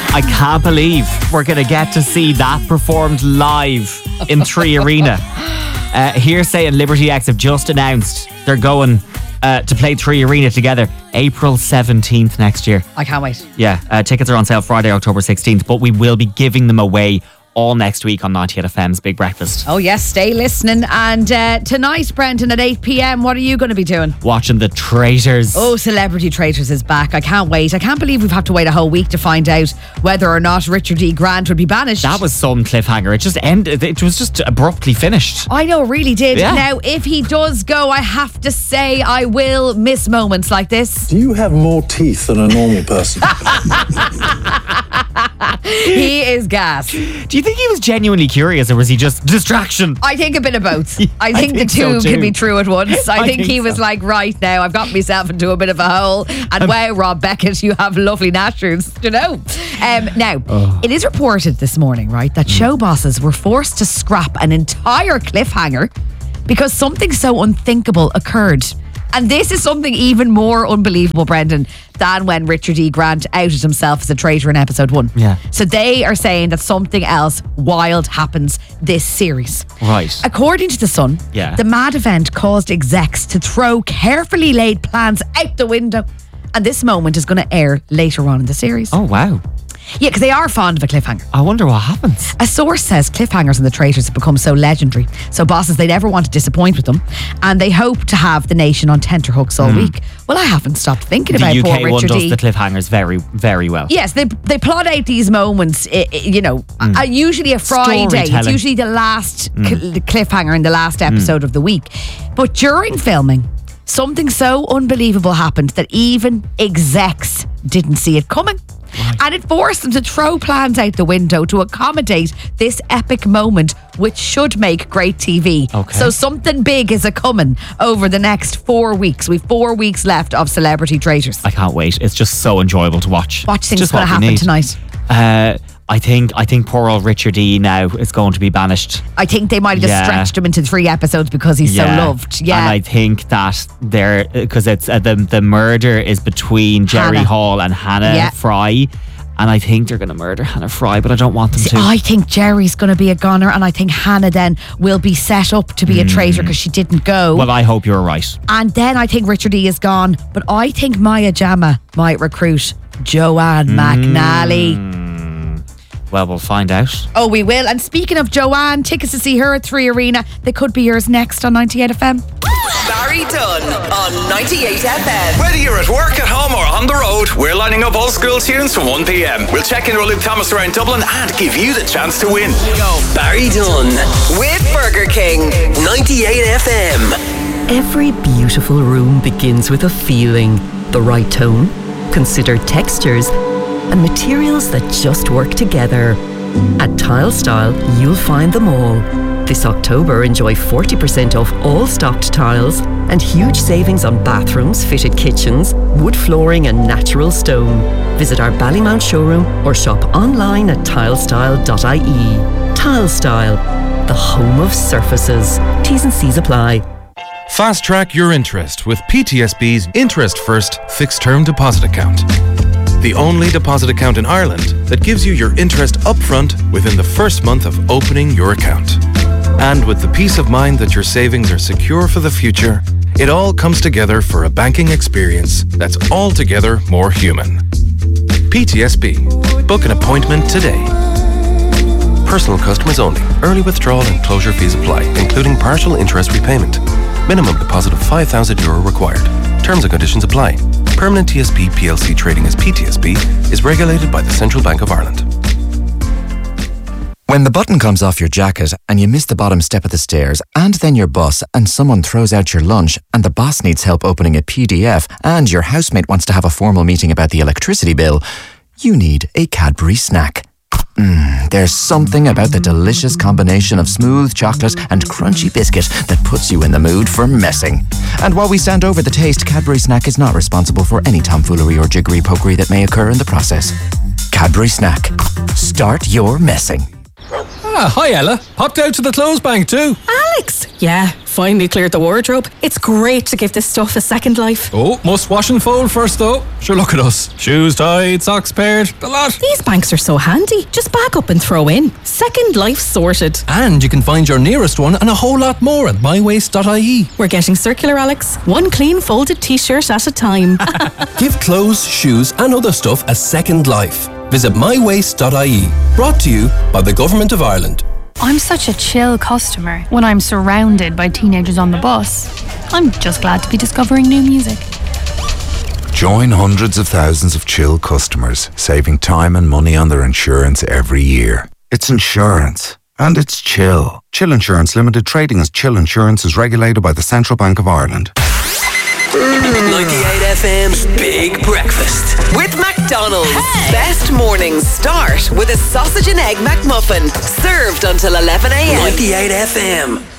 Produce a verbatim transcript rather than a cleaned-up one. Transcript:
I can't believe we're going to get to see that performed live in Three Arena. Uh, Hearsay and Liberty X have just announced they're going uh, to play Three Arena together April seventeenth next year. I can't wait. Yeah, uh, tickets are on sale Friday, October sixteenth, but we will be giving them away all next week on ninety-eight F M's Big Breakfast. Oh yes, stay listening. And uh, tonight, Brendan, at eight p.m, what are you going to be doing? Watching The Traitors. Oh, Celebrity Traitors is back. I can't wait. I can't believe we've had to wait a whole week to find out whether or not Richard E. Grant would be banished. That was some cliffhanger. It just ended. It was just abruptly finished. I know, really did. Yeah. Now, if he does go, I have to say I will miss moments like this. Do you have more teeth than a normal person? He is gas. Do you think he was genuinely curious, or was he just distraction? I think a bit of both. Yeah, I think, I think the two so too. can be true at once. I, I think, think he was so. like, right now, I've got myself into a bit of a hole. And wow, Rob Beckett, you have lovely nashters, you know. Um, now, Oh. it is reported this morning, right, that show bosses were forced to scrap an entire cliffhanger because something so unthinkable occurred. And this is something even more unbelievable, Brendan, than when Richard E. Grant outed himself as a traitor in episode one. Yeah. So they are saying that something else wild happens this series. Right. According to The Sun, Yeah. the mad event caused execs to throw carefully laid plans out the window. And this moment is going to air later on in the series. Oh, wow. Yeah, because they are fond of a cliffhanger. I wonder what happens. A source says cliffhangers and the traitors have become so legendary. So bosses, they never want to disappoint with them. And they hope to have the nation on tenterhooks all week. Well, I haven't stopped thinking The about U poor K one Richard does E. the cliffhangers very, very well. Yes, they they plot out these moments, i- i- you know, uh, usually a Friday. It's Storytelling. usually the last cl- the cliffhanger in the last episode of the week. But during filming, something so unbelievable happened that even execs didn't see it coming. And it forced them to throw plans out the window to accommodate this epic moment, which should make great T V. Okay. So something big is a coming over the next four weeks. We've four weeks left of Celebrity Traitors. I can't wait. It's just so enjoyable to watch. What do you think is Just going to what we happen need. tonight? Uh, I think I think poor old Richard E. now is going to be banished. I think they might have just Yeah. stretched him into three episodes because he's so loved. Yeah. And I think that they're because it's uh, the the murder is between Jerry Hannah. Hall and Hannah Yeah. Fry, and I think they're going to murder Hannah Fry, but I don't want them See, to. I think Jerry's going to be a goner, and I think Hannah then will be set up to be a traitor because she didn't go. well, I hope you're right. And then I think Richard E is gone, but I think Maya Jama might recruit Joanne McNally. Well, we'll find out. Oh, we will. And speaking of Joanne, tickets to see her at Three Arena, they could be yours next on ninety-eight F M. Barry Dunn on ninety-eight F M. Whether you're at work, at home or on the road, we're lining up old school tunes from one p.m. We'll check in with Luke Thomas around Dublin and give you the chance to win. Go. Barry Dunn with Burger King. ninety-eight F M. Every beautiful room begins with a feeling, the right tone, considered textures, and materials that just work together. At Tile Style, you'll find them all. This October, enjoy forty percent off all stocked tiles and huge savings on bathrooms, fitted kitchens, wood flooring and natural stone. Visit our Ballymount showroom or shop online at tilestyle dot I E. Tile Style, the home of surfaces. T's and C's apply. Fast track your interest with P T S B's Interest First Fixed Term Deposit Account. The only deposit account in Ireland that gives you your interest upfront within the first month of opening your account. And with the peace of mind that your savings are secure for the future, it all comes together for a banking experience that's altogether more human. P T S B. Book an appointment today. Personal customers only. Early withdrawal and closure fees apply, including partial interest repayment. Minimum deposit of five thousand euro required. Terms and conditions apply. Permanent T S B P L C trading as P T S B is regulated by the Central Bank of Ireland. When the button comes off your jacket and you miss the bottom step of the stairs and then your bus and someone throws out your lunch and the boss needs help opening a P D F and your housemate wants to have a formal meeting about the electricity bill, you need a Cadbury snack. Mm, there's something about the delicious combination of smooth chocolate and crunchy biscuit that puts you in the mood for messing. And while we stand over the taste, Cadbury Snack is not responsible for any tomfoolery or jiggery pokery that may occur in the process. Cadbury Snack. Start your messing. Ah, hi Ella. Popped out to the clothes bank too. Alex! Yeah, finally cleared the wardrobe. It's great to give this stuff a second life. Oh, must wash and fold first though. Sure, look at us. Shoes tied, socks paired, the lot. These banks are so handy. Just back up and throw in. Second life sorted. And you can find your nearest one and a whole lot more at my waste dot I E. We're getting circular, Alex. One clean folded t-shirt at a time. Give clothes, shoes and other stuff a second life. Visit my waste dot I E. Brought to you by the Government of Ireland. I'm such a chill customer when I'm surrounded by teenagers on the bus. I'm just glad to be discovering new music. Join hundreds of thousands of chill customers, saving time and money on their insurance every year. It's insurance. And it's chill. Chill Insurance Limited, trading as Chill Insurance, is regulated by the Central Bank of Ireland. ninety-eight F M's Big Breakfast with McDonald's. Hey. Best mornings start with a sausage and egg McMuffin, served until eleven a.m. ninety-eight F M.